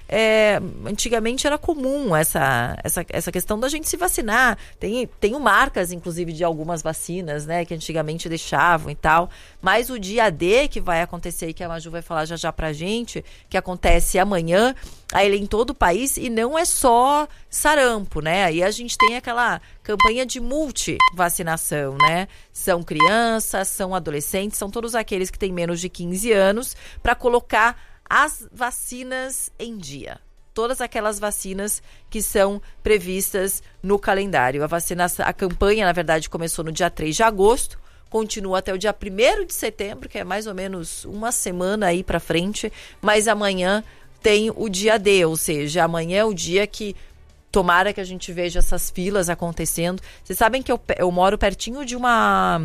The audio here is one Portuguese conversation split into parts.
antigamente era comum essa questão da gente se vacinar. Tenho marcas, inclusive, de algumas vacinas, né, que antigamente deixavam e tal. Mas o dia D que vai acontecer, e que a Maju vai falar já pra gente, que acontece amanhã, aí ele é em todo o país, e não é só sarampo, né? Aí a gente tem aquela campanha de multivacinação, né? São crianças, são adolescentes, são todos aqueles que têm menos de 15 anos, para colocar as vacinas em dia. Todas aquelas vacinas que são previstas no calendário. A campanha, na verdade, começou no dia 3 de agosto, continua até o dia 1º de setembro, que é mais ou menos uma semana aí para frente, mas amanhã tem o dia D, ou seja, amanhã é o dia que tomara que a gente veja essas filas acontecendo. Vocês sabem que eu moro pertinho de uma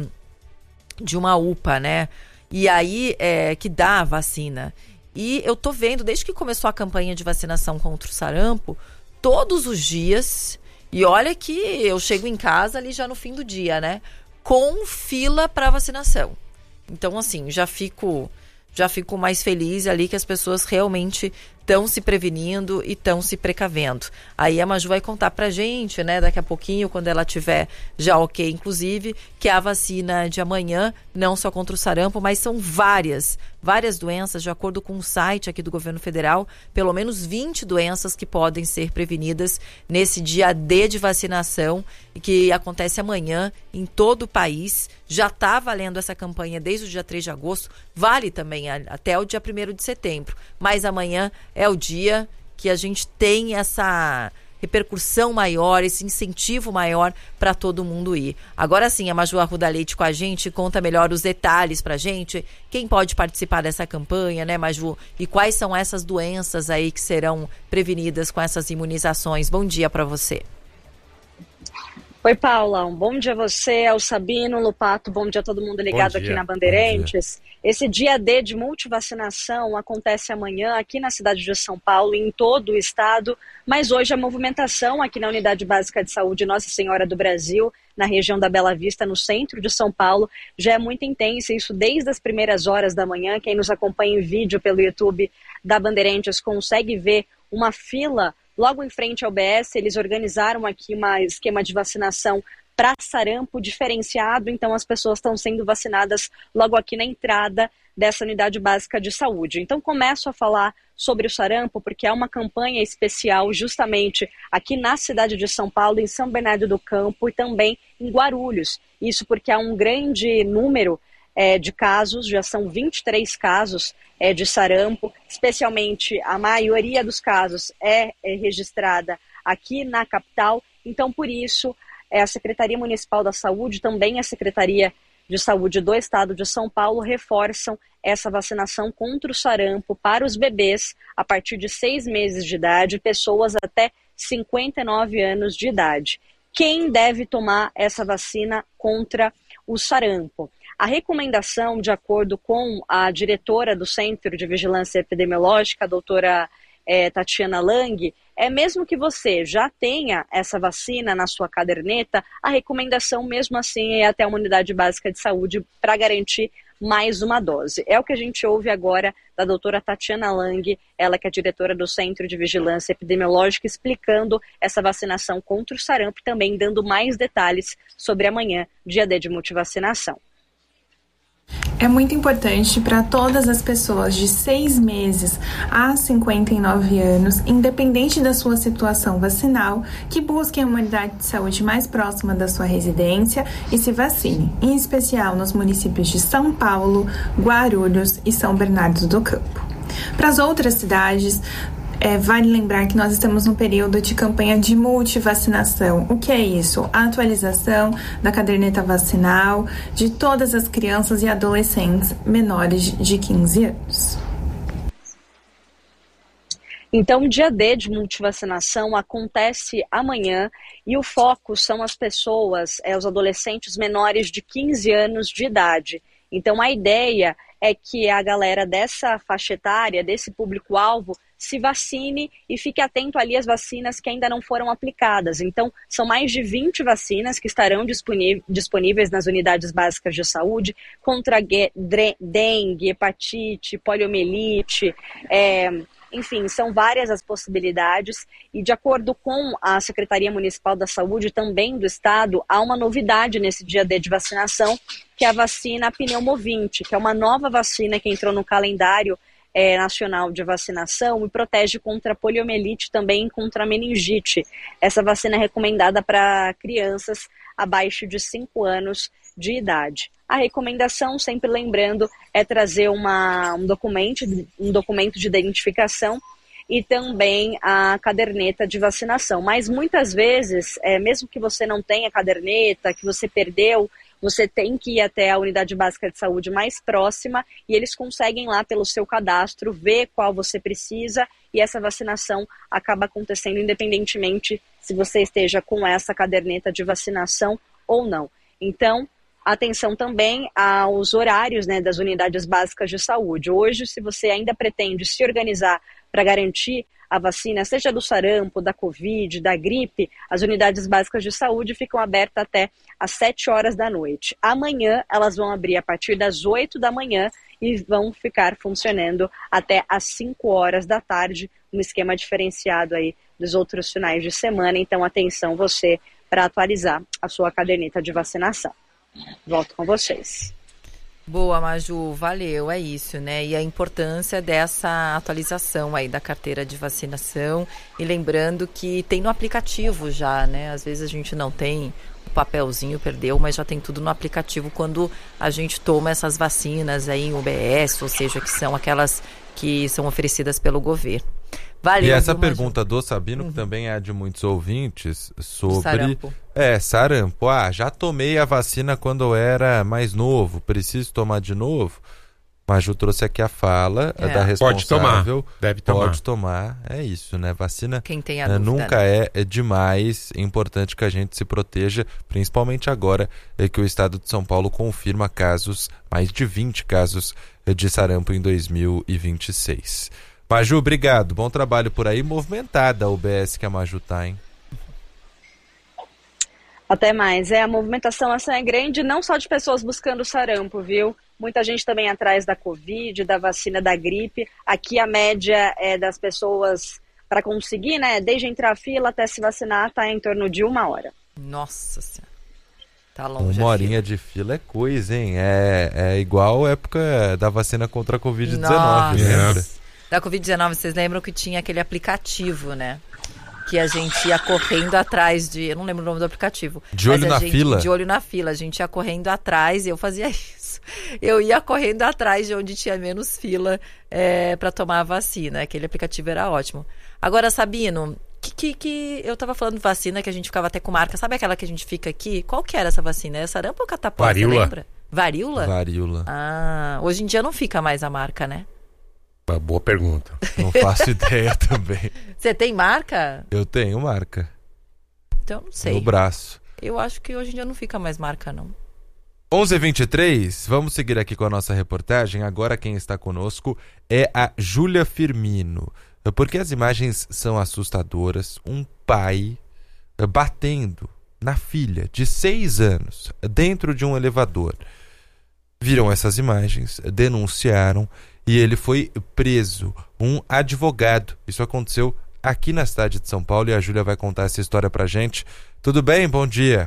UPA, né? E aí que dá a vacina. E eu tô vendo, desde que começou a campanha de vacinação contra o sarampo, todos os dias, e olha que eu chego em casa ali já no fim do dia, né? Com fila para vacinação. Então, assim, já fico mais feliz ali que as pessoas realmente estão se prevenindo e estão se precavendo. Aí a Maju vai contar pra gente, né, daqui a pouquinho, quando ela tiver já ok, inclusive, que a vacina de amanhã, não só contra o sarampo, mas são várias doenças, de acordo com o site aqui do governo federal, pelo menos 20 doenças que podem ser prevenidas nesse dia D de vacinação, que acontece amanhã em todo o país. Já está valendo essa campanha desde o dia 3 de agosto, vale também até o dia 1º de setembro, mas amanhã é o dia que a gente tem essa repercussão maior, esse incentivo maior para todo mundo ir. Agora sim, a Maju Arruda Leite com a gente, conta melhor os detalhes pra gente, quem pode participar dessa campanha, né, Maju? E quais são essas doenças aí que serão prevenidas com essas imunizações? Bom dia para você. Oi, Paula, um bom dia a você, ao Sabino, Lupato, bom dia a todo mundo ligado aqui na Bandeirantes. Esse dia D de multivacinação acontece amanhã aqui na cidade de São Paulo e em todo o estado, mas hoje a movimentação aqui na Unidade Básica de Saúde Nossa Senhora do Brasil, na região da Bela Vista, no centro de São Paulo, já é muito intensa, isso desde as primeiras horas da manhã. Quem nos acompanha em vídeo pelo YouTube da Bandeirantes consegue ver uma fila logo em frente ao BS. Eles organizaram aqui um esquema de vacinação para sarampo diferenciado, então as pessoas estão sendo vacinadas logo aqui na entrada dessa unidade básica de saúde. Então começo a falar sobre o sarampo porque é uma campanha especial justamente aqui na cidade de São Paulo, em São Bernardo do Campo e também em Guarulhos. Isso porque há um grande número de casos, já são 23 casos de sarampo, especialmente a maioria dos casos é registrada aqui na capital, então por isso a Secretaria Municipal da Saúde, também a Secretaria de Saúde do Estado de São Paulo reforçam essa vacinação contra o sarampo para os bebês a partir de 6 meses de idade, pessoas até 59 anos de idade. Quem deve tomar essa vacina contra o sarampo? A recomendação, de acordo com a diretora do Centro de Vigilância Epidemiológica, a doutora Tatiana Lang, é mesmo que você já tenha essa vacina na sua caderneta, a recomendação mesmo assim é até uma unidade básica de saúde para garantir mais uma dose. É o que a gente ouve agora da doutora Tatiana Lang, ela que é diretora do Centro de Vigilância Epidemiológica, explicando essa vacinação contra o sarampo e também dando mais detalhes sobre amanhã, dia D de multivacinação. É muito importante para todas as pessoas de 6 meses a 59 anos, independente da sua situação vacinal, que busquem uma unidade de saúde mais próxima da sua residência e se vacinem, em especial nos municípios de São Paulo, Guarulhos e São Bernardo do Campo. Para as outras cidades, vale lembrar que nós estamos num período de campanha de multivacinação. O que é isso? A atualização da caderneta vacinal de todas as crianças e adolescentes menores de 15 anos. Então, o dia D de multivacinação acontece amanhã e o foco são as pessoas, os adolescentes menores de 15 anos de idade. Então, a ideia é que a galera dessa faixa etária, desse público-alvo, se vacine e fique atento ali às vacinas que ainda não foram aplicadas. Então, são mais de 20 vacinas que estarão disponíveis nas unidades básicas de saúde contra dengue, hepatite, poliomielite, Enfim, são várias as possibilidades e, de acordo com a Secretaria Municipal da Saúde, também do Estado, há uma novidade nesse dia D de vacinação, que é a vacina Pneumovinte, que é uma nova vacina que entrou no calendário nacional de vacinação e protege contra poliomielite, também contra meningite. Essa vacina é recomendada para crianças abaixo de 5 anos de idade. A recomendação, sempre lembrando, é trazer um documento de identificação e também a caderneta de vacinação. Mas muitas vezes, mesmo que você não tenha caderneta, que você perdeu, você tem que ir até a unidade básica de saúde mais próxima e eles conseguem lá pelo seu cadastro ver qual você precisa e essa vacinação acaba acontecendo independentemente se você esteja com essa caderneta de vacinação ou não. Então, atenção também aos horários, né, das unidades básicas de saúde. Hoje, se você ainda pretende se organizar para garantir a vacina, seja do sarampo, da Covid, da gripe, as unidades básicas de saúde ficam abertas até às 7 horas da noite. Amanhã, elas vão abrir a partir das 8 da manhã e vão ficar funcionando até às 5 horas da tarde, um esquema diferenciado aí dos outros finais de semana. Então, atenção você para atualizar a sua caderneta de vacinação. Volto com vocês. Boa, Maju, valeu, é isso, né? E a importância dessa atualização aí da carteira de vacinação e lembrando que tem no aplicativo já, né? Às vezes a gente não tem o papelzinho, perdeu, mas já tem tudo no aplicativo quando a gente toma essas vacinas aí em UBS, ou seja, que são aquelas que são oferecidas pelo governo. Valeu, e essa pergunta do Sabino, que também é de muitos ouvintes, sobre sarampo. Sarampo. Já tomei a vacina quando eu era mais novo, preciso tomar de novo? Maju trouxe aqui a fala da responsável. Pode tomar, deve tomar. Pode tomar, é isso, né? Vacina quem tem a dúvida, nunca né? é demais, é importante que a gente se proteja, principalmente agora que o estado de São Paulo confirma mais de 20 casos de sarampo em 2026. Maju, obrigado. Bom trabalho por aí. Movimentada a UBS que a Maju tá, hein? Até mais. A movimentação essa é grande, não só de pessoas buscando sarampo, viu? Muita gente também atrás da Covid, da vacina da gripe. Aqui a média das pessoas para conseguir, né? Desde entrar a fila até se vacinar, tá em torno de 1 hora. Nossa Senhora. Tá longe. 1 horinha de fila é coisa, hein? É igual a época da vacina contra a Covid-19, lembra? Da Covid-19, vocês lembram que tinha aquele aplicativo, né? Que a gente ia correndo atrás de... Eu não lembro o nome do aplicativo. De olho na fila? De olho na fila. A gente ia correndo atrás e eu fazia isso. Eu ia correndo atrás de onde tinha menos fila para tomar a vacina. Aquele aplicativo era ótimo. Agora, Sabino, que eu tava falando de vacina que a gente ficava até com marca. Sabe aquela que a gente fica aqui? Qual que era essa vacina? É sarampo ou catapora? Varíola. Você lembra? Varíola? Varíola. Hoje em dia não fica mais a marca, né? Uma boa pergunta. Não faço ideia também. Você tem marca? Eu tenho marca. Então não sei. No braço. Eu acho que hoje em dia não fica mais marca, não. 11h23, vamos seguir aqui com a nossa reportagem. Agora quem está conosco é a Júlia Firmino. Porque as imagens são assustadoras. Um pai batendo na filha de 6 anos dentro de um elevador. Viram essas imagens, denunciaram e ele foi preso. Um advogado. Isso aconteceu aqui na cidade de São Paulo e a Júlia vai contar essa história pra gente. Tudo bem? Bom dia.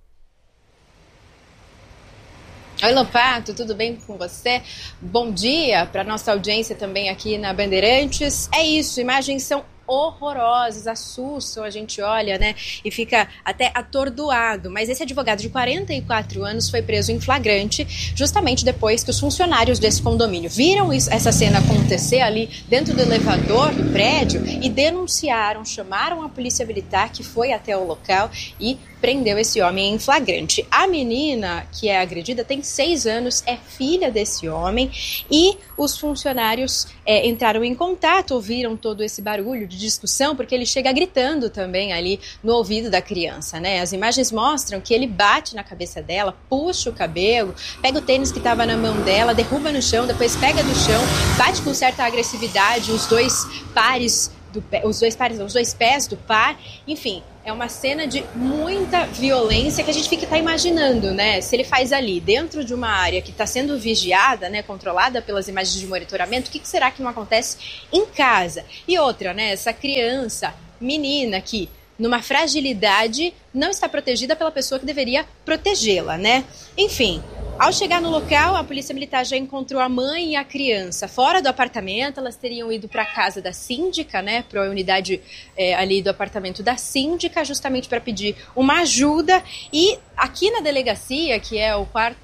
Oi, Lopato, tudo bem com você? Bom dia para nossa audiência também aqui na Bandeirantes. É isso, imagens são horrorosas, assustam, a gente olha, né, e fica até atordoado. Mas esse advogado de 44 anos foi preso em flagrante justamente depois que os funcionários desse condomínio viram essa cena acontecer ali dentro do elevador do prédio e denunciaram, chamaram a polícia militar que foi até o local e prendeu esse homem em flagrante. A menina que é agredida tem 6 anos, é filha desse homem e os funcionários entraram em contato, ouviram todo esse barulho de discussão, porque ele chega gritando também ali no ouvido da criança, né? As imagens mostram que ele bate na cabeça dela, puxa o cabelo, pega o tênis que estava na mão dela, derruba no chão, depois pega do chão, bate com certa agressividade os dois pés do par, enfim, é uma cena de muita violência que a gente fica imaginando, né? Se ele faz ali, dentro de uma área que está sendo vigiada, né, controlada pelas imagens de monitoramento, o que será que não acontece em casa? E outra, né, essa criança, menina que, numa fragilidade, não está protegida pela pessoa que deveria protegê-la, né? Enfim, ao chegar no local, a polícia militar já encontrou a mãe e a criança fora do apartamento. Elas teriam ido para a casa da síndica, né, para a unidade ali do apartamento da síndica, justamente para pedir uma ajuda. E aqui na delegacia, que é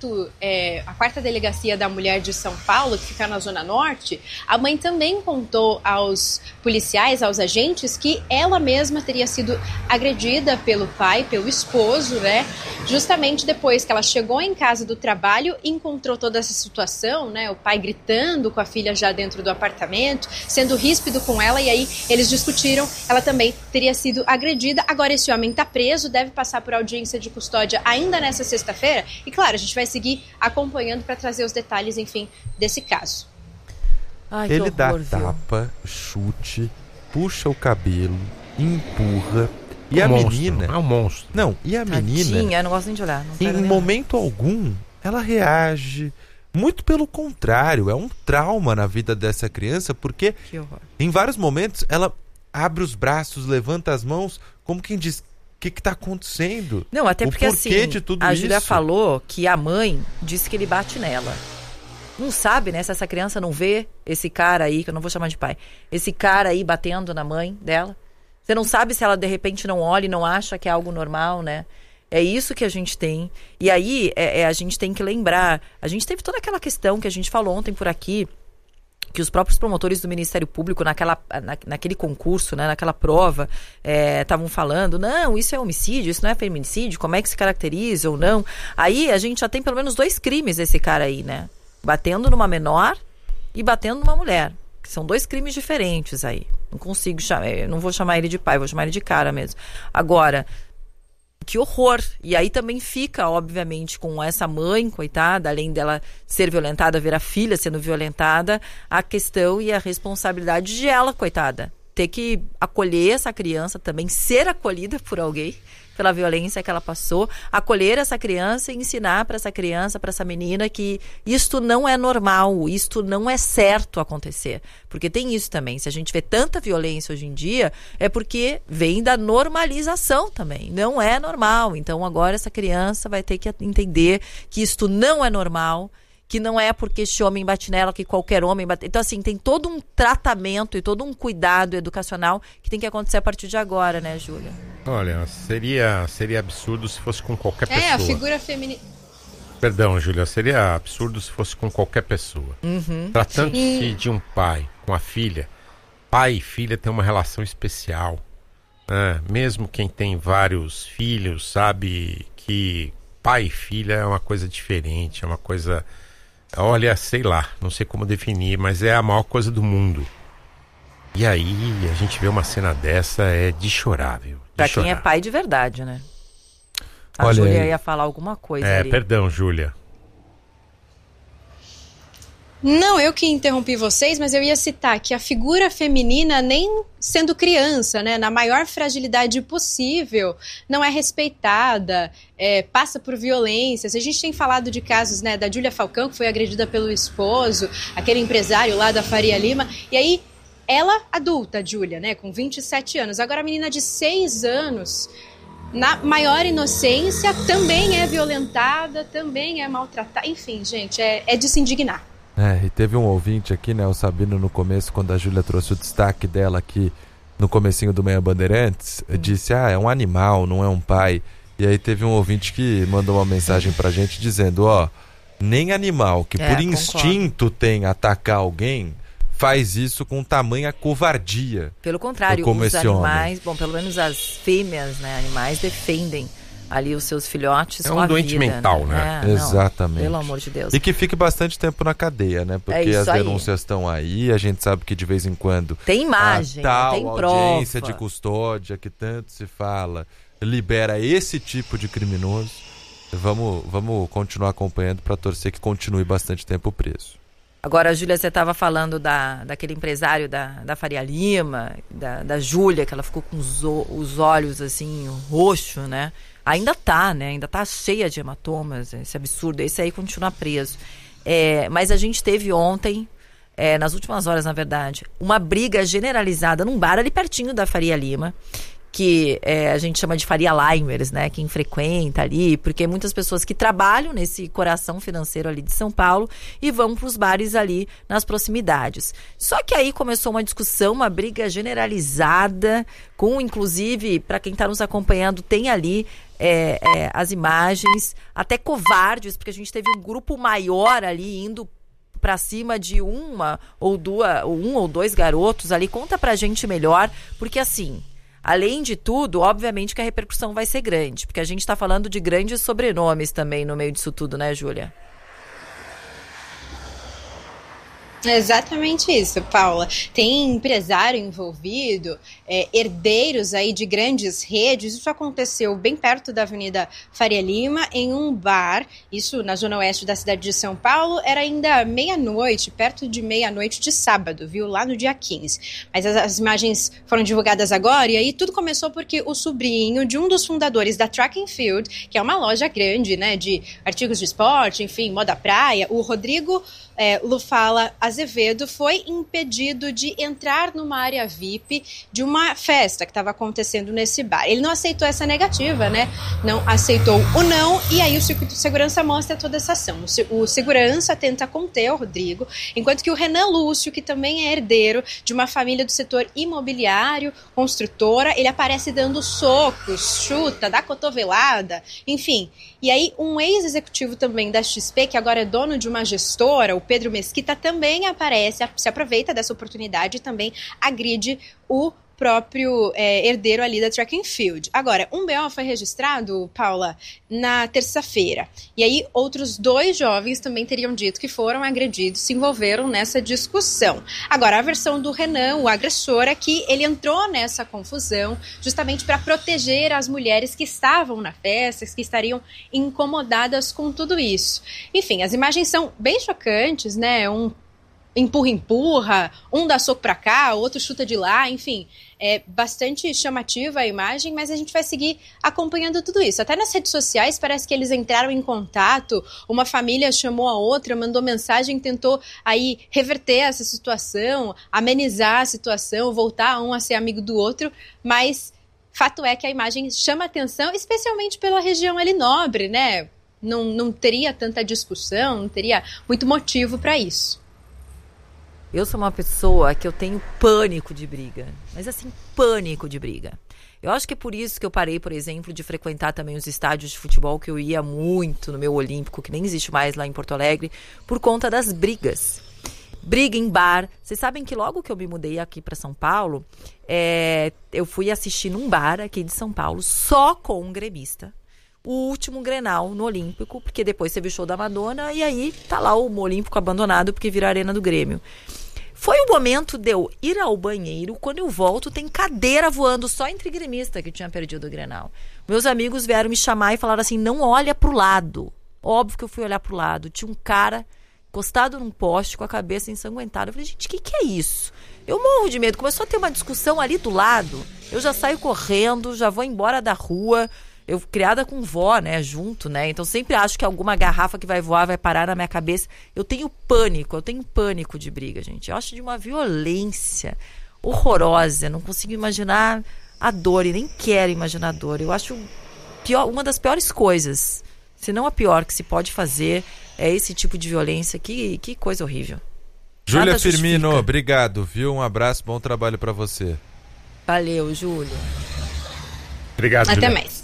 a quarta delegacia da mulher de São Paulo, que fica na Zona Norte, a mãe também contou aos policiais, aos agentes, que ela mesma teria sido agredida pelo pai, pelo esposo, né, justamente depois que ela chegou em casa do trabalho, encontrou toda essa situação, né, o pai gritando com a filha já dentro do apartamento, sendo ríspido com ela, e aí eles discutiram, ela também teria sido agredida. Agora esse homem está preso, deve passar por audiência de custódia ainda nessa sexta-feira, e claro, a gente vai seguir acompanhando para trazer os detalhes, enfim, desse caso. Ai, ele horror, dá viu? tapa, chute, puxa o cabelo, empurra. E a monstro, menina... é um monstro. Não, e a menina... Tadinha, eu não gosto nem de olhar. Não quero Em nem momento algum, ela reage. Muito pelo contrário, é um trauma na vida dessa criança, porque Que horror. em vários momentos ela abre os braços, levanta as mãos, como quem diz, o que está acontecendo? Não, até porque porquê assim, de tudo a Júlia isso? falou que a mãe disse que ele bate nela. Não sabe, né, se essa criança não vê esse cara aí, que eu não vou chamar de pai, esse cara aí batendo na mãe dela. Você não sabe se ela de repente não olha e não acha que é algo normal, né? É isso que a gente tem. E aí, a gente tem que lembrar, a gente teve toda aquela questão que a gente falou ontem por aqui, que os próprios promotores do Ministério Público, naquele concurso, né, naquela prova, estavam falando, não, isso é homicídio, isso não é feminicídio, como é que se caracteriza ou não? Aí a gente já tem pelo menos 2 crimes desse cara aí, né? Batendo numa menor e batendo numa mulher. Que são 2 crimes diferentes aí. Não consigo chamar, não vou chamar ele de pai, vou chamar ele de cara mesmo. Agora, que horror! E aí também fica, obviamente, com essa mãe, coitada, além dela ser violentada, ver a filha sendo violentada, a questão e a responsabilidade de ela, coitada. Ter que acolher essa criança também, ser acolhida por alguém, pela violência que ela passou, acolher essa criança e ensinar para essa criança, para essa menina, que isto não é normal, isto não é certo acontecer. Porque tem isso também, se a gente vê tanta violência hoje em dia, é porque vem da normalização também, não é normal. Então agora essa criança vai ter que entender que isto não é normal, que não é porque este homem bate nela que qualquer homem bate. Então, assim, tem todo um tratamento e todo um cuidado educacional que tem que acontecer a partir de agora, né, Júlia? Olha, seria absurdo se fosse com qualquer pessoa. A figura feminina... Perdão, Júlia, seria absurdo se fosse com qualquer pessoa. Tratando-se de um pai com a filha, pai e filha têm uma relação especial, né? Mesmo quem tem vários filhos sabe que pai e filha é uma coisa diferente, é uma coisa... Olha, sei lá, não sei como definir, mas é a maior coisa do mundo. E aí, a gente vê uma cena dessa, é de chorar, viu? Pra quem é pai de verdade, né? A Olha Júlia aí. ia falar alguma coisa ali. Perdão, Júlia. Não, eu que interrompi vocês, mas eu ia citar que a figura feminina, nem sendo criança, né, na maior fragilidade possível, não é respeitada, passa por violências. A gente tem falado de casos, né, da Júlia Falcão, que foi agredida pelo esposo, aquele empresário lá da Faria Lima, e aí ela adulta, Júlia, né, com 27 anos. Agora a menina de 6 anos, na maior inocência, também é violentada, também é maltratada. Enfim, gente, é de se indignar. E teve um ouvinte aqui, né, o Sabino, no começo, quando a Júlia trouxe o destaque dela aqui no comecinho do Manhã Bandeirantes, disse, é um animal, não é um pai. E aí teve um ouvinte que mandou uma mensagem pra gente dizendo, nem animal que por instinto tem atacar alguém faz isso com tamanha covardia. Pelo contrário, como os esse animais, homem. bom, pelo menos as fêmeas, né, animais defendem ali os seus filhotes com a vida. É um doente mental, né? Exatamente. Não, pelo amor de Deus. E que fique bastante tempo na cadeia, né? Porque as denúncias estão aí, a gente sabe que de vez em quando tem imagem, a tal tem prova. audiência de custódia que tanto se fala libera esse tipo de criminoso. Vamos continuar acompanhando para torcer que continue bastante tempo preso. Agora, Júlia, você estava falando daquele empresário da Faria Lima, da Júlia, que ela ficou com os olhos assim, roxo, né? Ainda tá, né? Ainda tá cheia de hematomas, esse absurdo. Esse aí continua preso. Mas a gente teve ontem, nas últimas horas, na verdade, uma briga generalizada num bar ali pertinho da Faria Lima, que a gente chama de Faria Limers, né? Quem frequenta ali, porque muitas pessoas que trabalham nesse coração financeiro ali de São Paulo e vão para os bares ali nas proximidades. Só que aí começou uma discussão, uma briga generalizada, com inclusive, para quem está nos acompanhando, tem ali as imagens, até covardes, porque a gente teve um grupo maior ali indo para cima de um ou dois garotos ali. Conta pra gente melhor, porque assim, além de tudo, obviamente que a repercussão vai ser grande, porque a gente está falando de grandes sobrenomes também no meio disso tudo, né, Júlia? Exatamente isso, Paula. Tem empresário envolvido, herdeiros aí de grandes redes. Isso aconteceu bem perto da Avenida Faria Lima, em um bar, isso na zona oeste da cidade de São Paulo. Era ainda meia-noite, perto de meia-noite de sábado, viu? Lá no dia 15. Mas as imagens foram divulgadas agora, e aí tudo começou porque o sobrinho de um dos fundadores da Track and Field, que é uma loja grande, né, de artigos de esporte, enfim, moda praia, o Rodrigo Lufala Azevedo, foi impedido de entrar numa área VIP de uma festa que estava acontecendo nesse bar. Ele não aceitou essa negativa, né? Não aceitou o não, e aí o circuito de segurança mostra toda essa ação. O segurança tenta conter o Rodrigo, enquanto que o Renan Lúcio, que também é herdeiro de uma família do setor imobiliário, construtora, ele aparece dando socos, chuta, dá cotovelada, enfim. E aí um ex-executivo também da XP, que agora é dono de uma gestora, o Pedro Mesquita, também aparece, se aproveita dessa oportunidade e também agride o próprio herdeiro ali da Track and Field. Agora, um BO foi registrado, Paula, na terça-feira. E aí, outros 2 jovens também teriam dito que foram agredidos, se envolveram nessa discussão. Agora, a versão do Renan, o agressor, é que ele entrou nessa confusão justamente para proteger as mulheres que estavam na festa, que estariam incomodadas com tudo isso. Enfim, as imagens são bem chocantes, né? Um empurra, um dá soco pra cá, o outro chuta de lá, enfim, é bastante chamativa a imagem, mas a gente vai seguir acompanhando tudo isso. Até nas redes sociais parece que eles entraram em contato, uma família chamou a outra, mandou mensagem, tentou aí reverter essa situação, amenizar a situação, voltar um a ser amigo do outro, mas fato é que a imagem chama atenção, especialmente pela região ali nobre, né? Não teria tanta discussão, não teria muito motivo para isso. Eu sou uma pessoa que eu tenho pânico de briga, mas assim, pânico de briga. Eu acho que é por isso que eu parei, por exemplo, de frequentar também os estádios de futebol, que eu ia muito no meu Olímpico, que nem existe mais lá em Porto Alegre, por conta das brigas. Briga em bar. Vocês sabem que logo que eu me mudei aqui para São Paulo, eu fui assistir num bar aqui de São Paulo, só com um gremista. O último Grenal no Olímpico, porque depois teve o show da Madonna, e aí tá lá o Olímpico abandonado, porque vira a arena do Grêmio. Foi o momento de eu ir ao banheiro, quando eu volto tem cadeira voando só entre gremista que tinha perdido o Grenal. Meus amigos vieram me chamar e falaram assim, não olha pro lado. Óbvio que eu fui olhar pro lado, tinha um cara encostado num poste com a cabeça ensanguentada. Eu falei, gente, o que é isso? Eu morro de medo, começou a ter uma discussão ali do lado, eu já saio correndo, já vou embora da rua. Eu criada com vó, né, junto, né, então sempre acho que alguma garrafa que vai voar vai parar na minha cabeça. Eu tenho pânico de briga, gente. Eu acho de uma violência horrorosa, não consigo imaginar a dor e nem quero imaginar a dor. Eu acho uma das piores coisas, se não a pior que se pode fazer, é esse tipo de violência. Que coisa horrível. Júlia Firmino, obrigado, viu? Um abraço, bom trabalho pra você. Valeu, Júlia. Obrigado, Até Júlia. mais.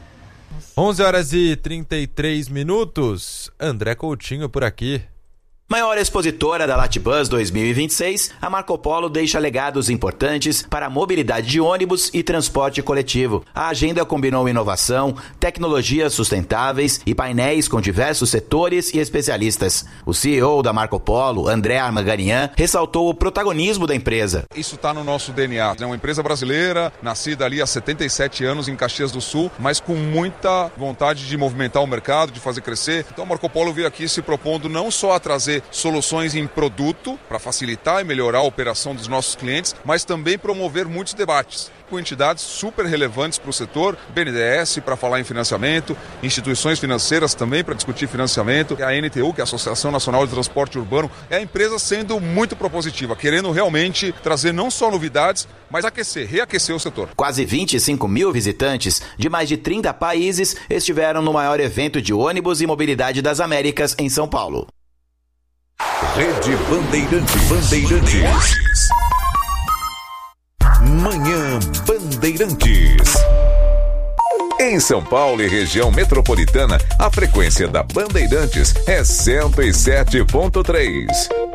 11h33. André Coutinho por aqui. Maior expositora da Latibus 2026, a Marco Polo deixa legados importantes para a mobilidade de ônibus e transporte coletivo. A agenda combinou inovação, tecnologias sustentáveis e painéis com diversos setores e especialistas. O CEO da Marco Polo, André Armaganian, ressaltou o protagonismo da empresa. Isso está no nosso DNA. É uma empresa brasileira, nascida ali há 77 anos em Caxias do Sul, mas com muita vontade de movimentar o mercado, de fazer crescer. Então a Marco Polo veio aqui se propondo não só a trazer trazer soluções em produto para facilitar e melhorar a operação dos nossos clientes, mas também promover muitos debates com entidades super relevantes para o setor, BNDES para falar em financiamento, instituições financeiras também para discutir financiamento, a NTU, que é a Associação Nacional de Transporte Urbano, é a empresa sendo muito propositiva, querendo realmente trazer não só novidades, mas reaquecer o setor. Quase 25 mil visitantes de mais de 30 países estiveram no maior evento de ônibus e mobilidade das Américas em São Paulo. Rede Bandeirantes. Manhã Bandeirantes. Em São Paulo e região metropolitana, a frequência da Bandeirantes é 107.3.